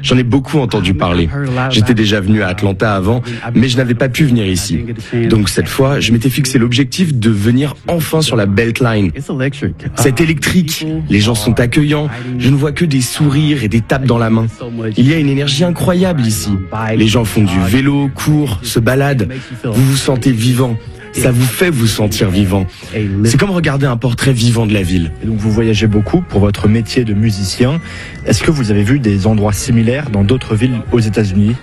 J'en ai beaucoup entendu parler. J'étais déjà venu à Atlanta avant, mais je n'avais pas pu venir ici. Donc cette fois, je m'étais fixé l'objectif de venir enfin sur la Beltline. C'est électrique, les gens sont accueillants, je ne vois que des sourires et des tapes dans la main. Il y a une énergie incroyable ici. Les gens font du vélo, courent, se baladent. Vous vous sentez vivant. Ça vous fait vous sentir vivant. C'est comme regarder un portrait vivant de la ville. Et donc vous voyagez beaucoup pour votre métier de musicien. Est-ce que vous avez vu des endroits similaires dans d'autres villes aux États-Unis?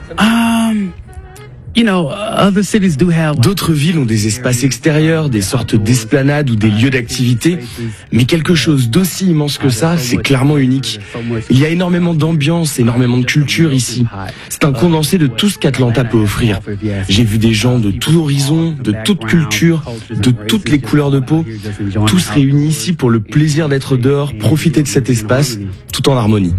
D'autres villes ont des espaces extérieurs, des sortes d'esplanades ou des lieux d'activité, mais quelque chose d'aussi immense que ça, c'est clairement unique. Il y a énormément d'ambiance, énormément de culture ici. C'est un condensé de tout ce qu'Atlanta peut offrir. J'ai vu des gens de tout horizon, de toute culture, de toutes les couleurs de peau, tous réunis ici pour le plaisir d'être dehors, profiter de cet espace, tout en harmonie.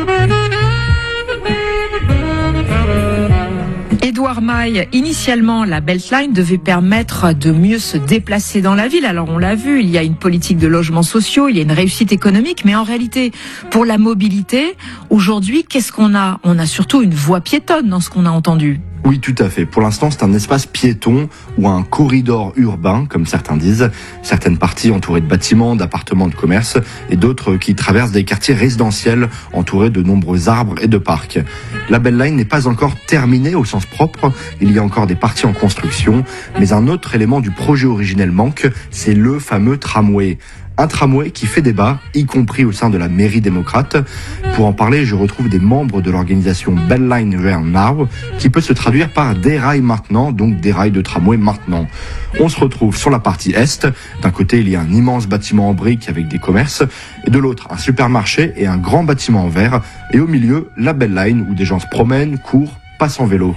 Edouard Maille, initialement, la Beltline devait permettre de mieux se déplacer dans la ville. Alors on l'a vu, il y a une politique de logements sociaux, il y a une réussite économique, mais en réalité, pour la mobilité, aujourd'hui, qu'est-ce qu'on a? On a surtout une voie piétonne dans ce qu'on a entendu. Oui, tout à fait. Pour l'instant, c'est un espace piéton ou un corridor urbain, comme certains disent. Certaines parties entourées de bâtiments, d'appartements, de commerce, et d'autres qui traversent des quartiers résidentiels entourés de nombreux arbres et de parcs. La Beltline n'est pas encore terminée au sens propre. Il y a encore des parties en construction. Mais un autre élément du projet originel manque, c'est le fameux tramway. Un tramway qui fait débat, y compris au sein de la mairie démocrate. Pour en parler, je retrouve des membres de l'organisation Beltline Rail Now, qui peut se traduire par des rails maintenant, donc des rails de tramway maintenant. On se retrouve sur la partie est. D'un côté, il y a un immense bâtiment en briques avec des commerces, et de l'autre, un supermarché et un grand bâtiment en verre. Et au milieu, la Beltline, où des gens se promènent, courent, passent en vélo.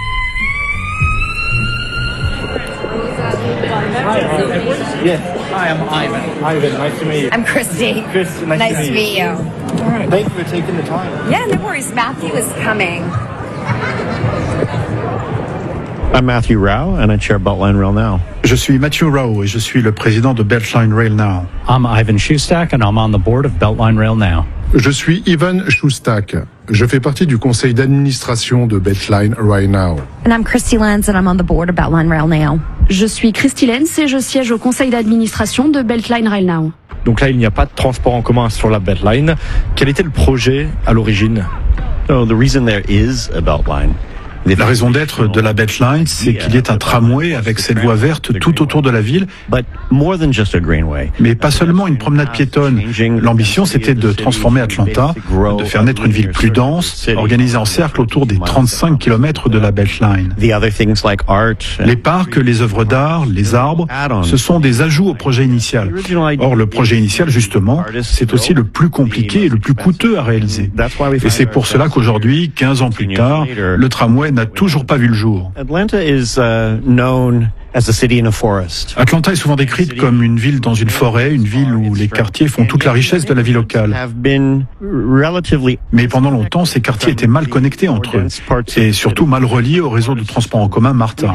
Hi, I'm Ivan. Ivan, nice to meet you. I'm Christy. Chris, nice to meet you. All right. Thank you for taking the time. Yeah, no worries. Matthew is coming. I'm Matthew Rao, and I chair Beltline Rail Now. Je suis Matthew Rao et je suis le président de Beltline Rail Now. I'm Ivan Shustak, and I'm on the board of Beltline Rail Now. Je suis Ivan Shustak. Je fais partie du conseil d'administration de Beltline Rail Now. And I'm Christy Lenz, and I'm on the board of Beltline Rail Now. Je suis Christy Lenz et je siège au conseil d'administration de Beltline Rail Now. Donc là, il n'y a pas de transport en commun sur la Beltline. Quel était le projet à l'origine? So the reason there is a Beltline. La raison d'être de la Beltline, c'est qu'il y ait un tramway avec cette voie verte tout autour de la ville, mais pas seulement une promenade piétonne. L'ambition, c'était de transformer Atlanta, de faire naître une ville plus dense, organisée en cercle autour des 35 km de la Beltline. Les parcs, les œuvres d'art, les arbres, ce sont des ajouts au projet initial. Or, le projet initial, justement, c'est aussi le plus compliqué et le plus coûteux à réaliser. Et c'est pour cela qu'aujourd'hui, 15 ans plus tard, le tramway n'a toujours pas vu le jour. Atlanta is known as a city in a forest. Atlanta est souvent décrite comme une ville dans une forêt, une ville où les quartiers font toute la richesse de la vie locale. Mais pendant longtemps, ces quartiers étaient mal connectés entre eux et surtout mal reliés au réseau de transport en commun Martin.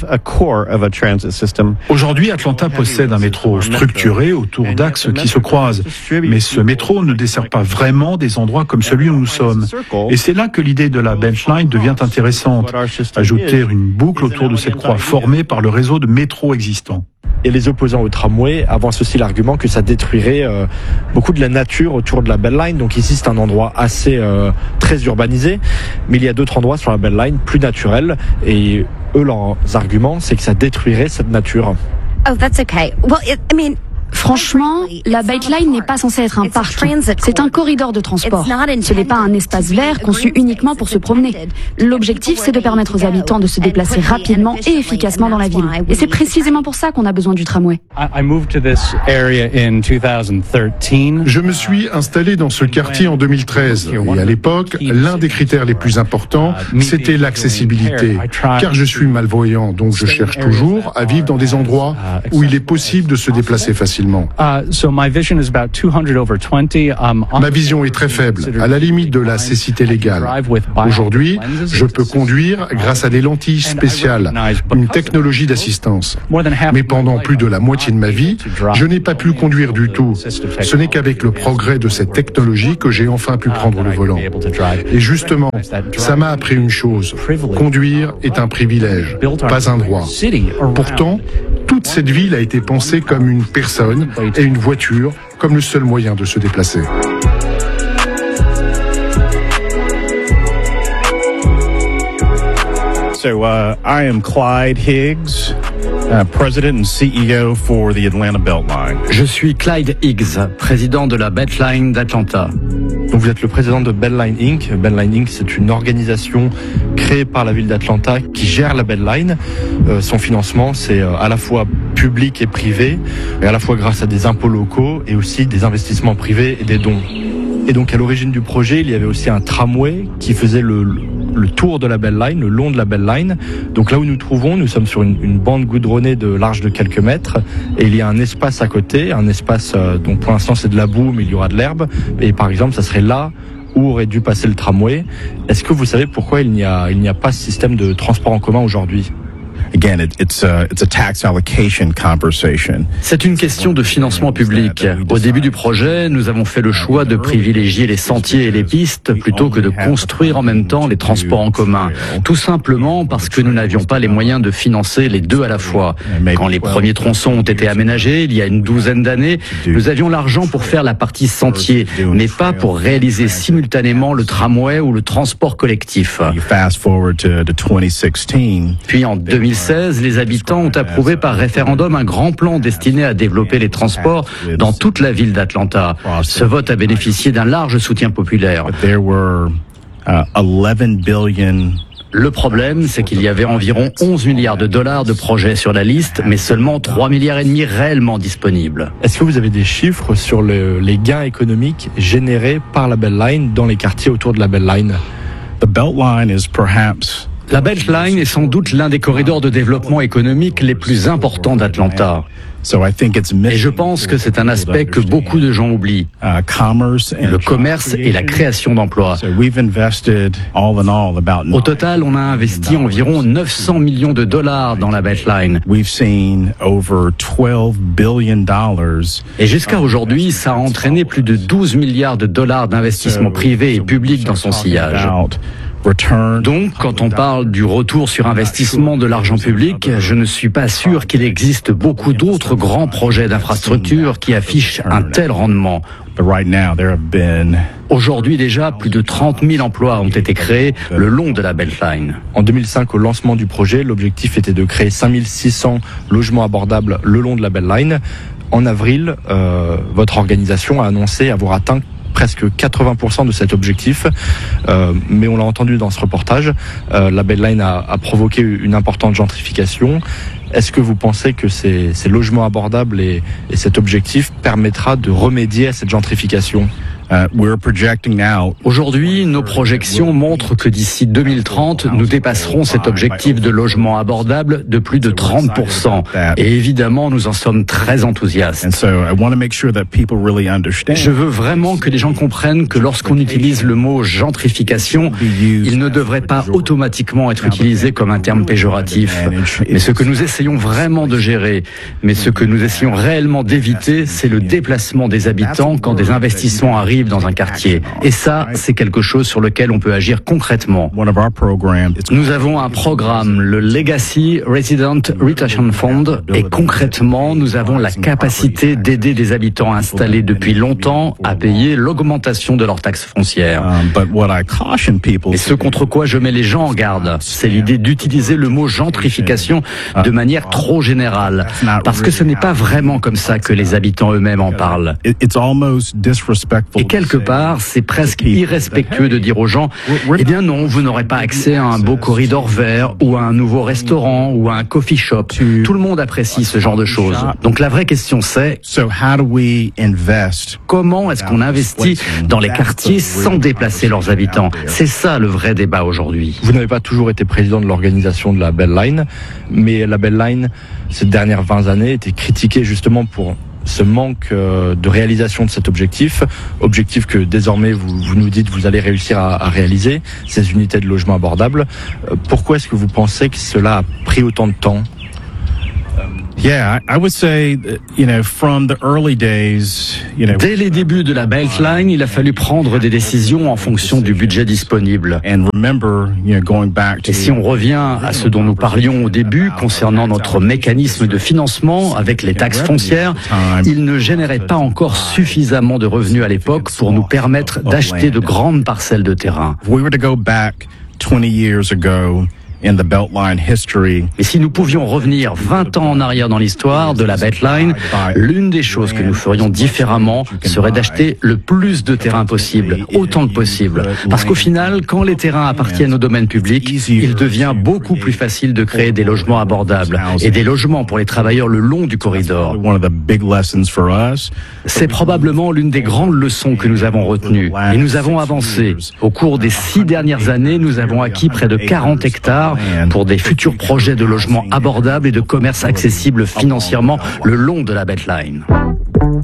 Aujourd'hui, Atlanta possède un métro structuré autour d'axes qui se croisent. Mais ce métro ne dessert pas vraiment des endroits comme celui où nous sommes. Et c'est là que l'idée de la Beltline devient intéressante. Ajouter une boucle autour de cette croix formée par le réseau de métro existant. Et les opposants au tramway avancent aussi l'argument que ça détruirait beaucoup de la nature autour de la Beltline. Donc ici, c'est un endroit assez très urbanisé, mais il y a d'autres endroits sur la Beltline plus naturels. Et eux, leurs arguments, c'est que ça détruirait cette nature. Oh, that's okay. Well, Franchement, la Beltline n'est pas censée être un parc. C'est un corridor de transport. Ce n'est pas un espace vert conçu uniquement pour se promener. L'objectif, c'est de permettre aux habitants de se déplacer rapidement et efficacement dans la ville. Et c'est précisément pour ça qu'on a besoin du tramway. Je me suis installé dans ce quartier en 2013. Et à l'époque, l'un des critères les plus importants, c'était l'accessibilité. Car je suis malvoyant, donc je cherche toujours à vivre dans des endroits où il est possible de se déplacer facilement. facilement. Ma vision est très faible, à la limite de la cécité légale. Aujourd'hui, je peux conduire grâce à des lentilles spéciales, une technologie d'assistance. Mais pendant plus de la moitié de ma vie, je n'ai pas pu conduire du tout. Ce n'est qu'avec le progrès de cette technologie que j'ai enfin pu prendre le volant. Et justement, ça m'a appris une chose. Conduire est un privilège, pas un droit. Pourtant, toute cette ville a été pensée comme une personne et une voiture comme le seul moyen de se déplacer. So, I am Clyde Higgs, President and CEO for the Atlanta Beltline. Je suis Clyde Higgs, président de la Beltline d'Atlanta. Donc vous êtes le président de Beltline Inc. Beltline Inc, c'est une organisation créée par la ville d'Atlanta qui gère la Beltline. Son financement, c'est à la fois public et privé, et à la fois grâce à des impôts locaux et aussi des investissements privés et des dons. Et donc à l'origine du projet, il y avait aussi un tramway qui faisait le tour de la Beltline, le long de la Beltline. Donc là où nous trouvons, nous sommes sur une bande goudronnée de large de quelques mètres, et il y a un espace à côté, un espace, donc pour l'instant c'est de la boue, mais il y aura de l'herbe, et par exemple ça serait là où aurait dû passer le tramway. Est-ce que vous savez pourquoi il n'y a pas ce système de transport en commun aujourd'hui ? Again, it's a tax allocation conversation. C'est une question de financement public. Au début du projet, nous avons fait le choix de privilégier les sentiers et les pistes plutôt que de construire en même temps les transports en commun. Tout simplement parce que nous n'avions pas les moyens de financer les deux à la fois. Quand les premiers tronçons ont été aménagés, il y a une douzaine d'années, nous avions l'argent pour faire la partie sentier, mais pas pour réaliser simultanément le tramway ou le transport collectif. Puis en 2016, les habitants ont approuvé par référendum un grand plan destiné à développer les transports dans toute la ville d'Atlanta. Ce vote a bénéficié d'un large soutien populaire. Le problème, c'est qu'il y avait environ 11 milliards de dollars de projets sur la liste, mais seulement 3,5 milliards réellement disponibles. Est-ce que vous avez des chiffres sur les gains économiques générés par la Beltline dans les quartiers autour de la Beltline ? La Beltline est sans doute l'un des corridors de développement économique les plus importants d'Atlanta. Et je pense que c'est un aspect que beaucoup de gens oublient. Le commerce et la création d'emplois. Au total, on a investi environ 900 millions de dollars dans la Beltline. Et jusqu'à aujourd'hui, ça a entraîné plus de 12 milliards de dollars d'investissements privés et publics dans son sillage. Donc, quand on parle du retour sur investissement de l'argent public, je ne suis pas sûr qu'il existe beaucoup d'autres grands projets d'infrastructure qui affichent un tel rendement. Aujourd'hui déjà, plus de 30 000 emplois ont été créés le long de la Beltline. En 2005, au lancement du projet, l'objectif était de créer 5600 logements abordables le long de la Beltline. En avril, votre organisation a annoncé avoir atteint presque 80% de cet objectif, mais on l'a entendu dans ce reportage, la Beltline a provoqué une importante gentrification. Est-ce que vous pensez que ces logements abordables et cet objectif permettra de remédier à cette gentrification ? Aujourd'hui, nos projections montrent que d'ici 2030, nous dépasserons cet objectif de logement abordable de plus de 30%. Et évidemment, nous en sommes très enthousiastes. Je veux vraiment que les gens comprennent que lorsqu'on utilise le mot gentrification, il ne devrait pas automatiquement être utilisé comme un terme péjoratif. Mais ce que nous essayons vraiment de gérer, mais ce que nous essayons réellement d'éviter, c'est le déplacement des habitants quand des investissements arrivent dans un quartier. Et ça, c'est quelque chose sur lequel on peut agir concrètement. Nous avons un programme, le Legacy Resident Retention Fund, et concrètement, nous avons la capacité d'aider des habitants installés depuis longtemps à payer l'augmentation de leurs taxes foncières. Et ce contre quoi je mets les gens en garde, c'est l'idée d'utiliser le mot gentrification de manière trop générale, parce que ce n'est pas vraiment comme ça que les habitants eux-mêmes en parlent. Et quelque part, c'est presque irrespectueux de dire aux gens, eh bien non, vous n'aurez pas accès à un beau corridor vert, ou à un nouveau restaurant, ou à un coffee shop. Tout le monde apprécie ce genre de choses. Donc la vraie question c'est, comment est-ce qu'on investit dans les quartiers sans déplacer leurs habitants? C'est ça le vrai débat aujourd'hui. Vous n'avez pas toujours été président de l'organisation de la Beltline, mais la Beltline, ces dernières 20 années, était critiquée justement pour ce manque de réalisation de cet objectif que désormais vous nous dites vous allez réussir à réaliser, ces unités de logement abordables. Pourquoi est-ce que vous pensez que cela a pris autant de temps? Yeah, I would say, from the early days, Dès les débuts de la Beltline, il a fallu prendre des décisions en fonction du budget disponible. and remember, going back to Et si on revient à ce dont nous parlions au début concernant notre mécanisme de financement avec les taxes foncières, il ne générait pas encore suffisamment de revenus à l'époque pour nous permettre d'acheter de grandes parcelles de terrain. if we were to go back 20 years ago in the Beltline history, Et si nous pouvions revenir 20 ans en arrière dans l'histoire de la Beltline, l'une des choses que nous ferions différemment serait d'acheter le plus de terrain possible, autant que possible. Parce qu'au final, quand les terrains appartiennent au domaine public, il devient beaucoup plus facile de créer des logements abordables et des logements pour les travailleurs le long du corridor. one of the big lessons for us. C'est probablement l'une des grandes leçons que nous avons retenues. Et nous avons avancé. Au cours des 6 dernières années, nous avons acquis près de 40 hectares pour des futurs projets de logements abordables et de commerce accessible financièrement le long de la Beltline.